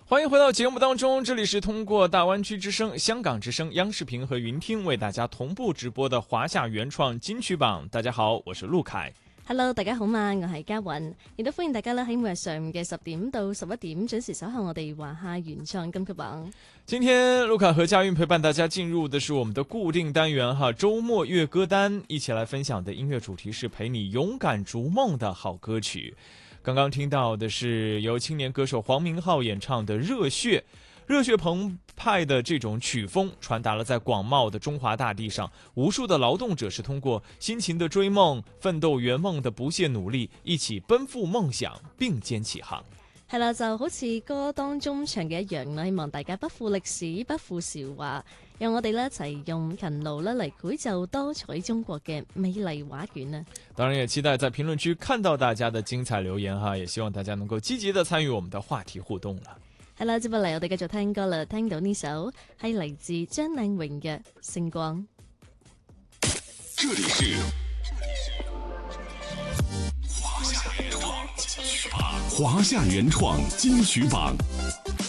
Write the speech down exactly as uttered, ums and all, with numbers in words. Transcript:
欢迎回到节目当中，这里是通过大湾区之声、香港之声、央视频和云聽為大家同步直播的華夏原創金曲榜。大家好，我是陸凱。 Hello， 大家好嘛，我係嘉韻，亦都歡迎大家咧喺每日上午嘅十點到十一點準時守候我哋華夏原創金曲榜。 今天陸凱和嘉韻陪伴大家進入的是我們的固定單元哈，周末粵歌單，一起來分享的音樂主題是陪你勇敢逐夢的好歌曲。剛剛聽到的是由青年歌手黃明昊演唱的《熱血》，熱血澎湃的這種曲風傳達了在廣袤的中華大地上，無數的勞動者是通過辛勤的追夢、奮鬥圓夢的不懈努力，一起奔赴夢想，並肩起航。 係啦，就好似歌當中唱嘅一樣啦，希望大家不負歷史，不負韶華，讓我哋咧一齊用勤勞咧嚟繪就多彩中國嘅美麗畫卷啊！當然也期待在評論區看到大家的精彩留言哈，也希望大家能夠積極的參與我們的話題互動啦。 係啦，接落嚟我哋繼續聽歌啦，聽到呢首係嚟自張靚穎嘅《星光》。 這裡是華夏原創金曲榜，華夏原創金曲榜。